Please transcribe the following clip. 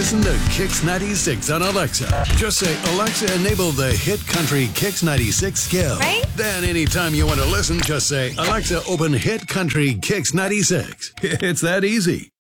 listen to Kix 96 on Alexa. Just say, Alexa, enable the hit country Kix 96 skill. Right? Then anytime you want to listen, just say, Alexa, open hit country Kix 96. It's that easy.